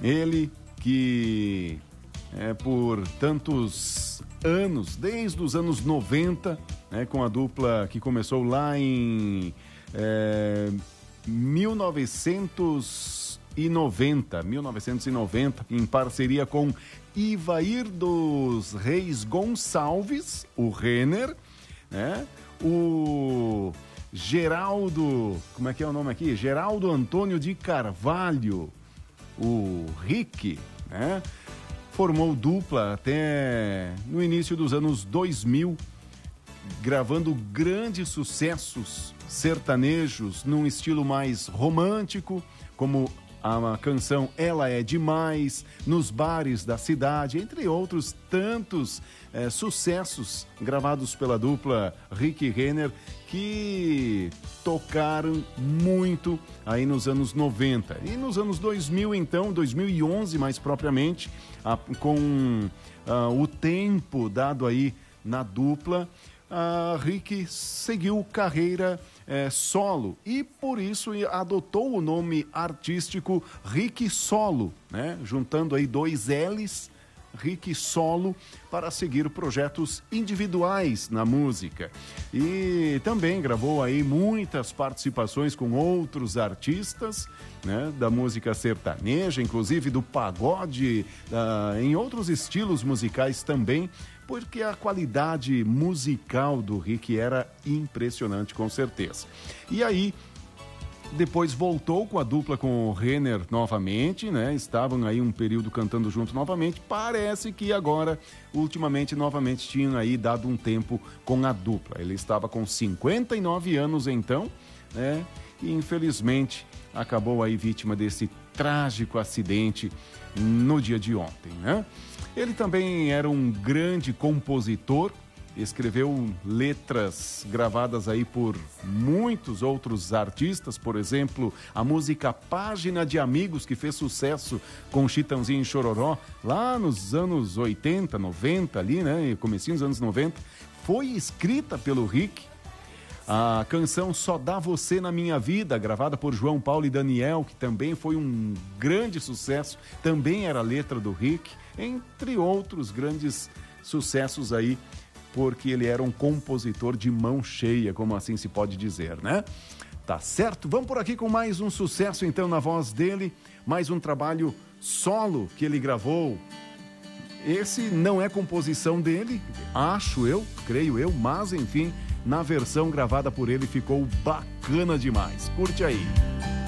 Ele que por tantos anos, desde os anos 90, né, com a dupla que começou lá em 1990, em parceria com Ivair dos Reis Gonçalves, o Renner, né? O Geraldo, como é que é o nome aqui? Geraldo Antônio de Carvalho, o Rick, né? Formou dupla até no início dos anos 2000, gravando grandes sucessos sertanejos num estilo mais romântico, como a canção Ela é Demais, nos bares da cidade, entre outros tantos sucessos gravados pela dupla Rick e Renner, que tocaram muito aí nos anos 90. E nos anos 2000, então, 2011 mais propriamente, com o tempo dado aí na dupla, Rick seguiu carreira solo e por isso adotou o nome artístico Rick Solo, né? Juntando aí dois L's, Rick Solo, para seguir projetos individuais na música. E também gravou aí muitas participações com outros artistas, né, da música sertaneja, inclusive do pagode, em outros estilos musicais também, porque a qualidade musical do Rick era impressionante, com certeza. E aí, depois voltou com a dupla com o Renner novamente, né? Estavam aí um período cantando junto novamente. Parece que agora, ultimamente, novamente tinham aí dado um tempo com a dupla. Ele estava com 59 anos então, né? E infelizmente acabou aí vítima desse trágico acidente no dia de ontem, né? Ele também era um grande compositor, escreveu letras gravadas aí por muitos outros artistas, por exemplo, a música Página de Amigos, que fez sucesso com Chitãozinho e Chororó, lá nos anos 80, 90 ali, né, comecinho dos anos 90, foi escrita pelo Rick. A canção Só Dá Você na Minha Vida, gravada por João Paulo e Daniel, que também foi um grande sucesso, também era a letra do Rick, entre outros grandes sucessos aí, porque ele era um compositor de mão cheia, como assim se pode dizer, né? Tá certo? Vamos por aqui com mais um sucesso, então, na voz dele, mais um trabalho solo que ele gravou. Esse não é composição dele, acho eu, creio eu, mas enfim, na versão gravada por ele ficou bacana demais. Curte aí.